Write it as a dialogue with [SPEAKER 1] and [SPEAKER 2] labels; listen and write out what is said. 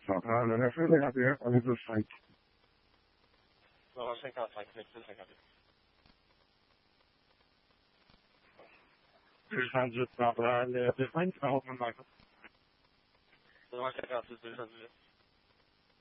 [SPEAKER 1] Centrale, le 951, on est de 5.
[SPEAKER 2] Non, 55, 51.
[SPEAKER 1] 218 centrale, de 5, on va prendre
[SPEAKER 2] 56, 218.